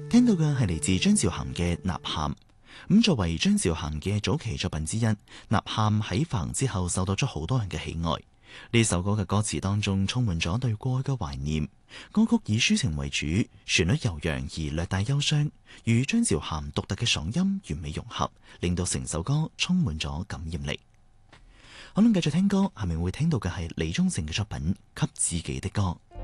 聽到嘅係嚟自張韶涵嘅《吶喊》。咁作為張韶涵嘅早期作品之一，《吶喊》喺發行之後受到咗好多人嘅喜愛。呢首歌嘅歌詞當中充滿咗對過去嘅懷念，歌曲以抒情為主，旋律悠揚而略帶憂傷，與張韶涵獨特嘅嗓音完美融合，令到成首歌充滿咗感染力。可能繼續聽歌，下面會聽到嘅係李宗盛嘅作品《給自己的歌》。